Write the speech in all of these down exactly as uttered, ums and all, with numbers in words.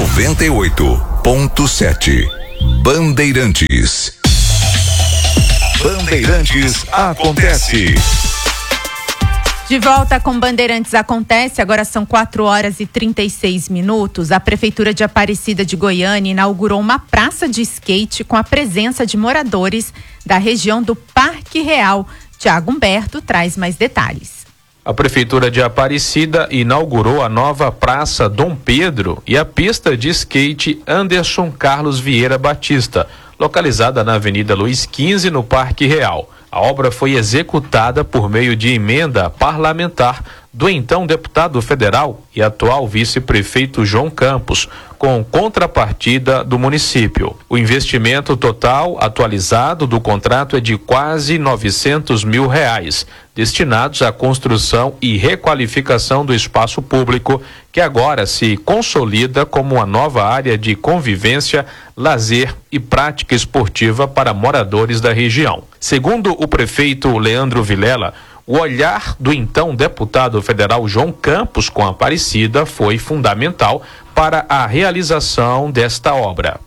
noventa e oito ponto sete. Bandeirantes. Bandeirantes acontece. De volta com Bandeirantes Acontece, agora são quatro horas e trinta e seis minutos. A Prefeitura de Aparecida de Goiânia inaugurou uma praça de skate com a presença de moradores da região do Parque Real. Tiago Humberto traz mais detalhes. A Prefeitura de Aparecida inaugurou a nova Praça Dom Pedro e a pista de skate Anderson Carlos Vieira Batista, localizada na Avenida Luiz quinze, no Parque Real. A obra foi executada por meio de emenda parlamentar do então deputado federal e atual vice-prefeito João Campos, com contrapartida do município. O investimento total atualizado do contrato é de quase novecentos mil reais, destinados à construção e requalificação do espaço público, que agora se consolida como uma nova área de convivência, lazer e prática esportiva para moradores da região. Segundo o prefeito Leandro Vilela, o olhar do então deputado federal João Campos com a Aparecida foi fundamental para a realização desta obra.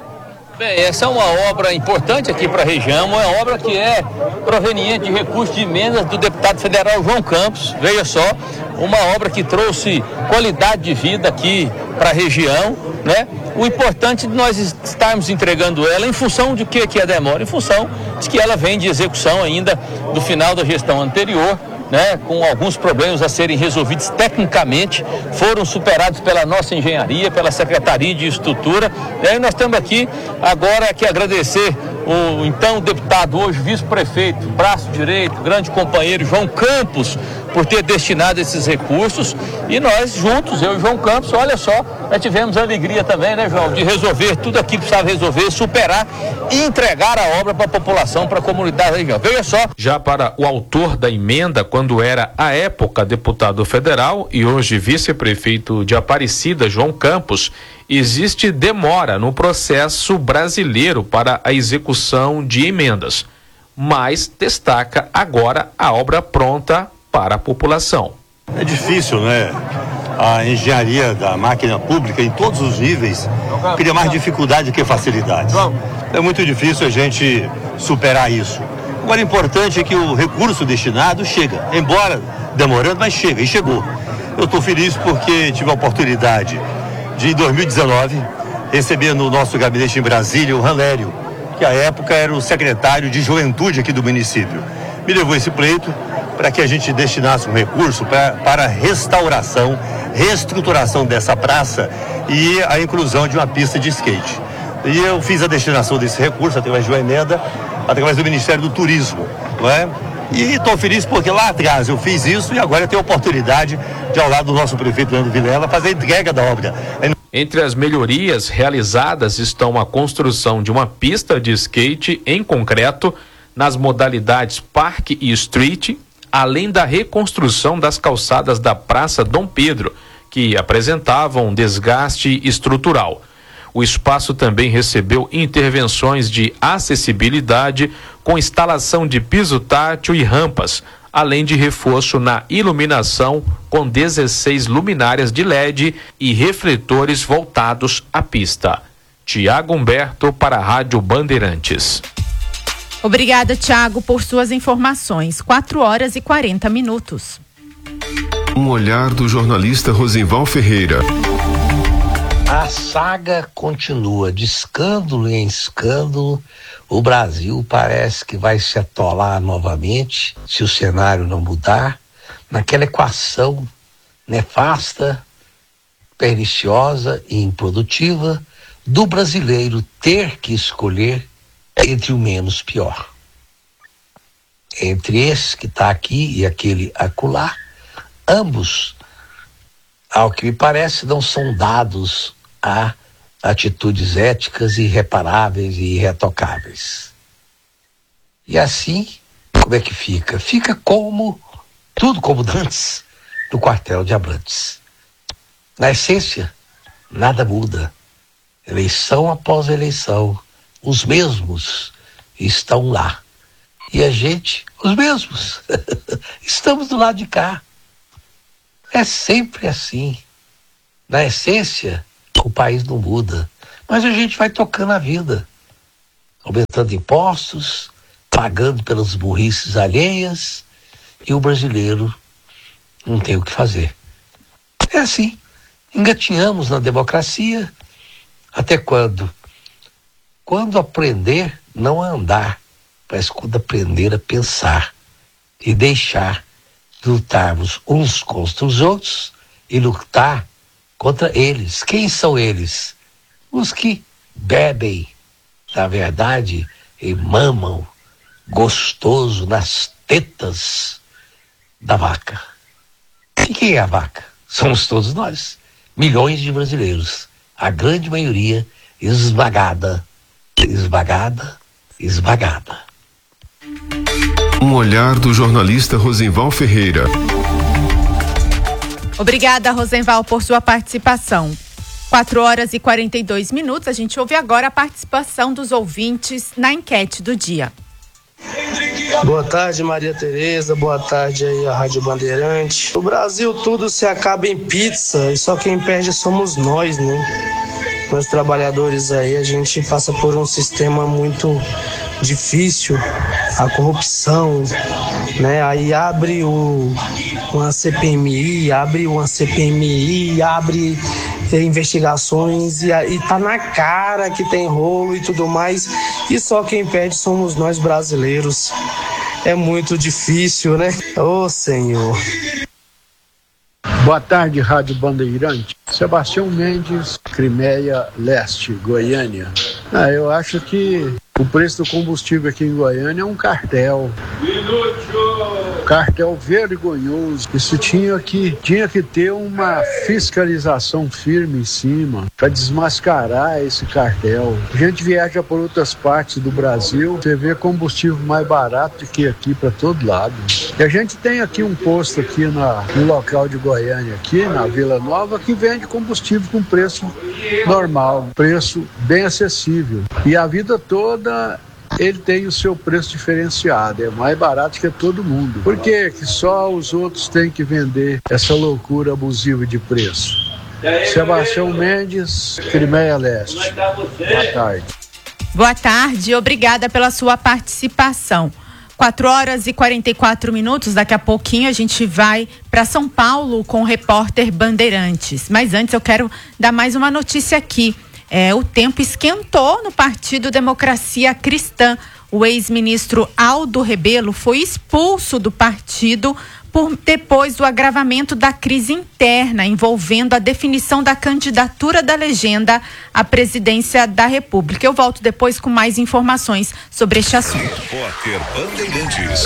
Bem, essa é uma obra importante aqui para a região, uma obra que é proveniente de recursos de emendas do deputado federal João Campos. Veja só, uma obra que trouxe qualidade de vida aqui para a região, né? O importante de nós estarmos entregando ela em função de que que é demora, em função de que ela vem de execução ainda do final da gestão anterior, né, com alguns problemas a serem resolvidos tecnicamente, foram superados pela nossa engenharia, pela Secretaria de Estrutura. E aí nós temos aqui agora que agradecer o então deputado, hoje vice-prefeito, braço direito, grande companheiro João Campos, por ter destinado esses recursos, e nós juntos, eu e João Campos, olha só, nós tivemos a alegria também, né, João, de resolver tudo aquilo que precisava resolver, superar e entregar a obra para a população, para a comunidade da região. Veja só. Já para o autor da emenda, quando era à época deputado federal e hoje vice-prefeito de Aparecida, João Campos, existe demora no processo brasileiro para a execução de emendas, mas destaca agora a obra pronta para a população. É difícil, né? A engenharia da máquina pública em todos os níveis cria mais dificuldade que facilidade. É muito difícil a gente superar isso. Agora, o importante é que o recurso destinado chega, embora demorando, mas chega, e chegou. Eu estou feliz porque tive a oportunidade de, em dois mil e dezenove, receber no nosso gabinete em Brasília o Ranério, que à época era o secretário de Juventude aqui do município. Me levou esse pleito para que a gente destinasse um recurso pra, para a restauração, reestruturação dessa praça e a inclusão de uma pista de skate. E eu fiz a destinação desse recurso através de uma emenda, através do Ministério do Turismo, não é? E estou feliz porque lá atrás eu fiz isso e agora eu tenho a oportunidade de, ao lado do nosso prefeito Leandro Vilela, fazer a entrega da obra. Entre as melhorias realizadas estão a construção de uma pista de skate em concreto nas modalidades Parque e Street, além da reconstrução das calçadas da Praça Dom Pedro, que apresentavam desgaste estrutural. O espaço também recebeu intervenções de acessibilidade com instalação de piso tátil e rampas, além de reforço na iluminação com dezesseis luminárias de L E D e refletores voltados à pista. Tiago Humberto para a Rádio Bandeirantes. Obrigada, Tiago, por suas informações. quatro horas e quarenta minutos. Um olhar do jornalista Rosenval Ferreira. A saga continua de escândalo em escândalo. O Brasil parece que vai se atolar novamente, se o cenário não mudar, naquela equação nefasta, perniciosa e improdutiva do brasileiro ter que escolher entre o menos pior. Entre esse que está aqui e aquele acolá, ambos, ao que me parece, não são dados a atitudes éticas irreparáveis e irretocáveis. E assim, como é que fica? Fica como, tudo como antes, no quartel de Abrantes. Na essência, nada muda. Eleição após eleição, os mesmos estão lá. E a gente, os mesmos, estamos do lado de cá. É sempre assim. Na essência, o país não muda. Mas a gente vai tocando a vida, aumentando impostos, pagando pelas burrices alheias, e o brasileiro não tem o que fazer. É assim, engatinhamos na democracia. Até quando? Quando aprender não a andar, mas quando aprender a pensar e deixar de lutarmos uns contra os outros e lutar contra eles. Quem são eles? Os que bebem, na verdade, e mamam gostoso nas tetas da vaca. E quem é a vaca? Somos todos nós, milhões de brasileiros, a grande maioria esmagada, esmagada, esmagada. Um olhar do jornalista Rosenval Ferreira. Obrigada, Rosenval, por sua participação. quatro horas e quarenta e dois minutos. A gente ouve agora a participação dos ouvintes na enquete do dia. Boa tarde, Maria Tereza. Boa tarde aí, a Rádio Bandeirante. No Brasil tudo se acaba em pizza e só quem perde somos nós, né? Nós trabalhadores aí, a gente passa por um sistema muito difícil, a corrupção, né? Aí abre o, uma C P M I, abre uma C P M I, abre investigações e, e tá na cara que tem rolo e tudo mais, e só quem perde somos nós brasileiros. É muito difícil, né? Ô, Senhor. Boa tarde, Rádio Bandeirante. Sebastião Mendes, Crimeia Leste, Goiânia. Ah, eu acho que o preço do combustível aqui em Goiânia é um cartel. Cartel vergonhoso. Isso tinha que, tinha que ter uma fiscalização firme em cima para desmascarar esse cartel. A gente viaja por outras partes do Brasil, você vê combustível mais barato do que aqui para todo lado. E a gente tem aqui um posto aqui na, no local de Goiânia, aqui na Vila Nova, que vende combustível com preço normal, preço bem acessível. E a vida toda ele tem o seu preço diferenciado, é mais barato que todo mundo. Por que que só os outros têm que vender essa loucura abusiva de preço? Sebastião Mendes, Crimeia Leste. Boa tarde. Boa tarde, obrigada pela sua participação. quatro horas e quarenta e quatro minutos, daqui a pouquinho a gente vai para São Paulo com o repórter Bandeirantes. Mas antes eu quero dar mais uma notícia aqui. É, o tempo esquentou no Partido Democracia Cristã. O ex-ministro Aldo Rebelo foi expulso do partido por, depois do agravamento da crise interna envolvendo a definição da candidatura da legenda à presidência da República. Eu volto depois com mais informações sobre este assunto. Repórter Bandeirantes.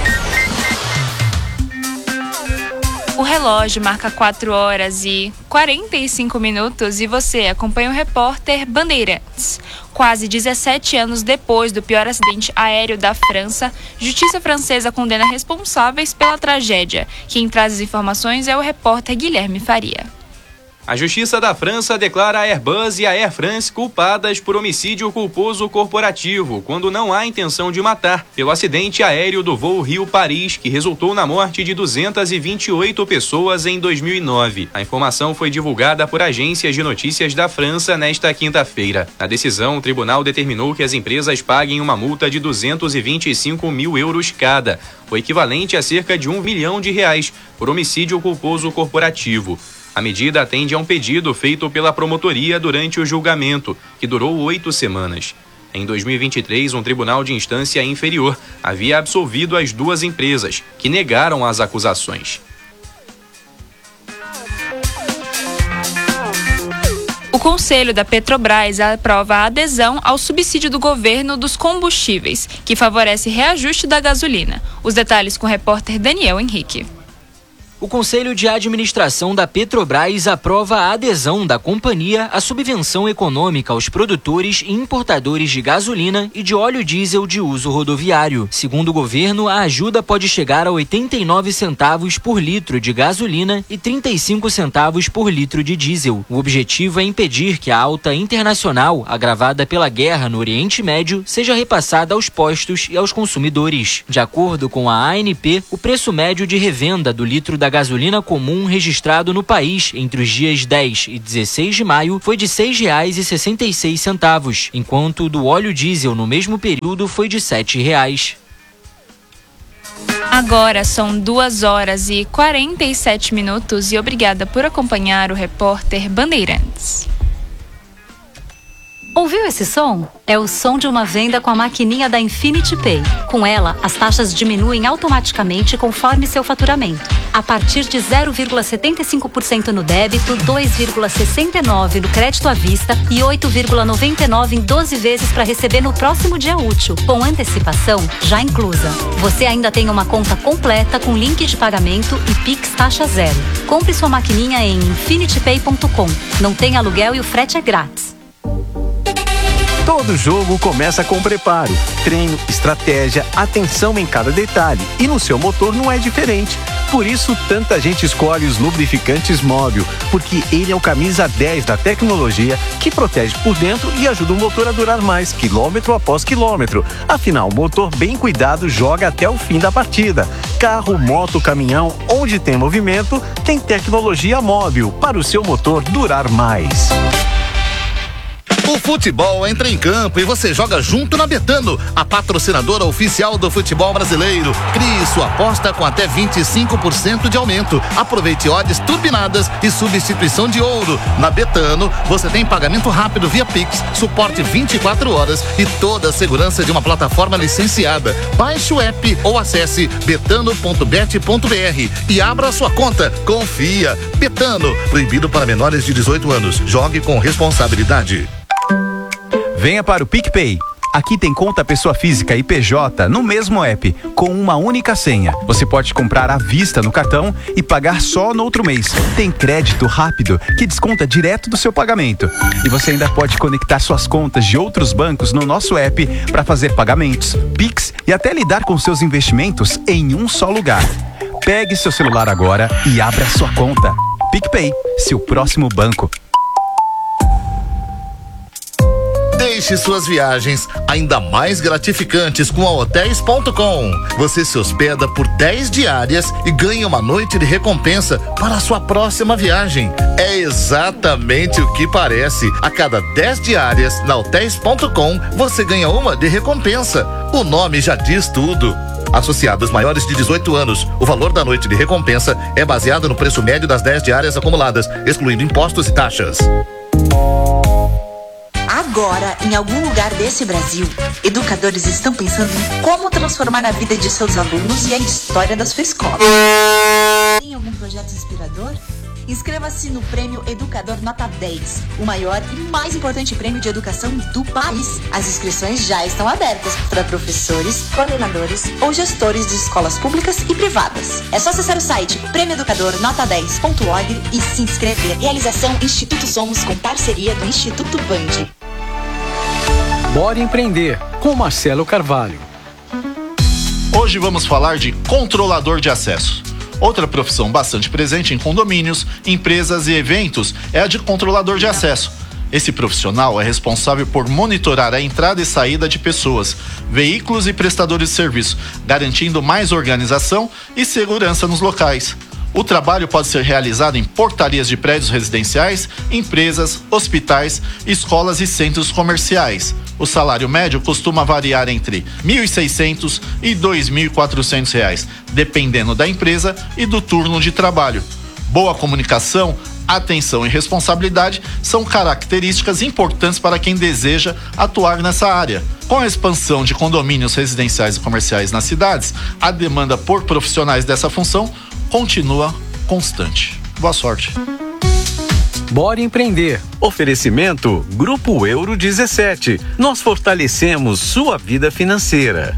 O relógio marca quatro horas e quarenta e cinco minutos e você acompanha o repórter Bandeirantes. Quase dezessete anos depois do pior acidente aéreo da França, justiça francesa condena responsáveis pela tragédia. Quem traz as informações é o repórter Guilherme Faria. A Justiça da França declara a Airbus e a Air France culpadas por homicídio culposo corporativo, quando não há intenção de matar, pelo acidente aéreo do voo Rio-Paris, que resultou na morte de duzentas e vinte e oito pessoas em dois mil e nove. A informação foi divulgada por agências de notícias da França nesta quinta-feira. Na decisão, o tribunal determinou que as empresas paguem uma multa de duzentos e vinte e cinco mil euros cada, o equivalente a cerca de um milhão de reais, por homicídio culposo corporativo. A medida atende a um pedido feito pela promotoria durante o julgamento, que durou oito semanas. Em dois mil e vinte e três, um tribunal de instância inferior havia absolvido as duas empresas, que negaram as acusações. O Conselho da Petrobras aprova a adesão ao subsídio do governo dos combustíveis, que favorece reajuste da gasolina. Os detalhes com o repórter Daniel Henrique. O Conselho de Administração da Petrobras aprova a adesão da companhia à subvenção econômica aos produtores e importadores de gasolina e de óleo diesel de uso rodoviário. Segundo o governo, a ajuda pode chegar a oitenta e nove centavos por litro de gasolina e trinta e cinco centavos por litro de diesel. O objetivo é impedir que a alta internacional, agravada pela guerra no Oriente Médio, seja repassada aos postos e aos consumidores. De acordo com a A N P, o preço médio de revenda do litro da da gasolina comum registrado no país entre os dias dez e dezesseis de maio foi de seis reais e sessenta e seis centavos, enquanto o do óleo diesel no mesmo período foi de sete reais. Agora são duas horas e quarenta e sete minutos e obrigada por acompanhar o repórter Bandeirantes. Ouviu esse som? É o som de uma venda com a maquininha da Infinity Pay. Com ela, as taxas diminuem automaticamente conforme seu faturamento. A partir de zero vírgula setenta e cinco por cento no débito, dois vírgula sessenta e nove por cento no crédito à vista e oito vírgula noventa e nove por cento em doze vezes para receber no próximo dia útil, com antecipação já inclusa. Você ainda tem uma conta completa com link de pagamento e Pix taxa zero. Compre sua maquininha em infinity pay ponto com. Não tem aluguel e o frete é grátis. Todo jogo começa com preparo, treino, estratégia, atenção em cada detalhe. E no seu motor não é diferente. Por isso, tanta gente escolhe os lubrificantes Móbil, porque ele é o camisa dez da tecnologia que protege por dentro e ajuda o motor a durar mais, quilômetro após quilômetro. Afinal, o motor bem cuidado joga até o fim da partida. Carro, moto, caminhão, onde tem movimento, tem tecnologia Móbil para o seu motor durar mais. O futebol entra em campo e você joga junto na Betano, a patrocinadora oficial do futebol brasileiro. Crie sua aposta com até vinte e cinco por cento de aumento. Aproveite odds turbinadas e substituição de ouro. Na Betano, você tem pagamento rápido via Pix, suporte vinte e quatro horas e toda a segurança de uma plataforma licenciada. Baixe o app ou acesse betano ponto bet ponto br e abra sua conta. Confia. Betano, proibido para menores de dezoito anos. Jogue com responsabilidade. Venha para o PicPay. Aqui tem conta pessoa física e P J no mesmo app, com uma única senha. Você pode comprar à vista no cartão e pagar só no outro mês. Tem crédito rápido que desconta direto do seu pagamento. E você ainda pode conectar suas contas de outros bancos no nosso app para fazer pagamentos, Pix e até lidar com seus investimentos em um só lugar. Pegue seu celular agora e abra sua conta. PicPay, seu próximo banco. Deixe suas viagens ainda mais gratificantes com a hotéis ponto com. Você se hospeda por dez diárias e ganha uma noite de recompensa para a sua próxima viagem. É exatamente o que parece. A cada dez diárias na hotéis ponto com, você ganha uma de recompensa. O nome já diz tudo. Associados maiores de dezoito anos, o valor da noite de recompensa é baseado no preço médio das dez diárias acumuladas, excluindo impostos e taxas. Agora, em algum lugar desse Brasil, educadores estão pensando em como transformar a vida de seus alunos e a história da sua escola. Tem algum projeto inspirador? Inscreva-se no Prêmio Educador Nota dez, o maior e mais importante prêmio de educação do país. As inscrições já estão abertas para professores, coordenadores ou gestores de escolas públicas e privadas. É só acessar o site prêmio educador nota dez ponto org e se inscrever. Realização Instituto Somos com parceria do Instituto Band. Bora Empreender, com Marcelo Carvalho. Hoje vamos falar de controlador de acesso. Outra profissão bastante presente em condomínios, empresas e eventos é a de controlador de acesso. Esse profissional é responsável por monitorar a entrada e saída de pessoas, veículos e prestadores de serviço, garantindo mais organização e segurança nos locais. O trabalho pode ser realizado em portarias de prédios residenciais, empresas, hospitais, escolas e centros comerciais. O salário médio costuma variar entre mil e seiscentos e dois mil e quatrocentos reais, dependendo da empresa e do turno de trabalho. Boa comunicação, atenção e responsabilidade são características importantes para quem deseja atuar nessa área. Com a expansão de condomínios residenciais e comerciais nas cidades, a demanda por profissionais dessa função continua constante. Boa sorte. Bora Empreender. Oferecimento Grupo Euro dezessete. Nós fortalecemos sua vida financeira.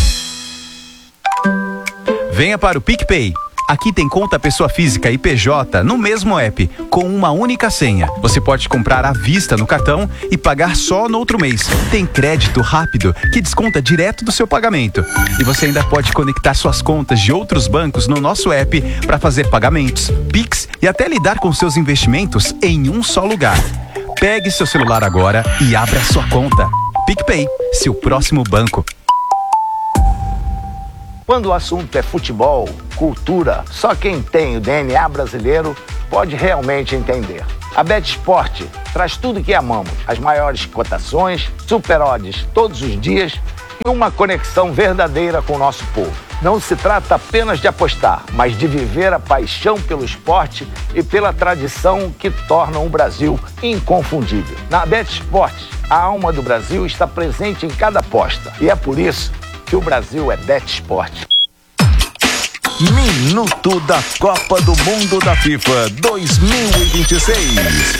Venha para o PicPay. Aqui tem conta pessoa física e P J no mesmo app, com uma única senha. Você pode comprar à vista no cartão e pagar só no outro mês. Tem crédito rápido que desconta direto do seu pagamento. E você ainda pode conectar suas contas de outros bancos no nosso app para fazer pagamentos, Pix e até lidar com seus investimentos em um só lugar. Pegue seu celular agora e abra sua conta. PicPay, seu próximo banco. Quando o assunto é futebol, cultura, só quem tem o D N A brasileiro pode realmente entender. A BetSport traz tudo que amamos, as maiores cotações, super odds todos os dias e uma conexão verdadeira com o nosso povo. Não se trata apenas de apostar, mas de viver a paixão pelo esporte e pela tradição que tornam o Brasil inconfundível. Na BetSport, a alma do Brasil está presente em cada aposta e é por isso que o Brasil é BetSport. Minuto da Copa do Mundo da FIFA dois mil e vinte e seis.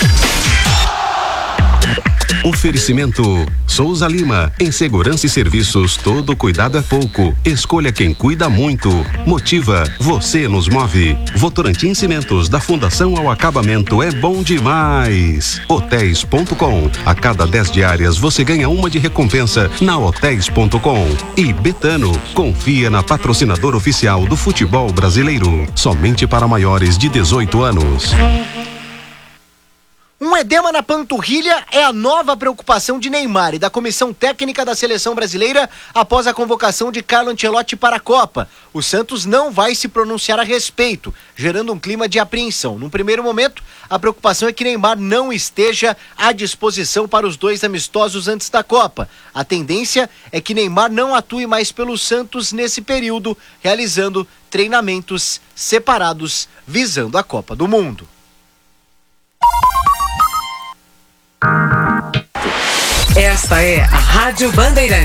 Oferecimento Souza Lima, em segurança e serviços, todo cuidado é pouco. Escolha quem cuida muito. Motiva, você nos move. Votorantim Cimentos, da fundação ao acabamento, é bom demais. Hotéis ponto com, a cada dez diárias você ganha uma de recompensa na hotéis ponto com. E Betano, confia na patrocinadora oficial do futebol brasileiro, somente para maiores de dezoito anos. Um edema na panturrilha é a nova preocupação de Neymar e da comissão técnica da seleção brasileira após a convocação de Carlo Ancelotti para a Copa. O Santos não vai se pronunciar a respeito, gerando um clima de apreensão. Num primeiro momento, a preocupação é que Neymar não esteja à disposição para os dois amistosos antes da Copa. A tendência é que Neymar não atue mais pelo Santos nesse período, realizando treinamentos separados visando a Copa do Mundo. Esta é a Rádio Bandeirantes.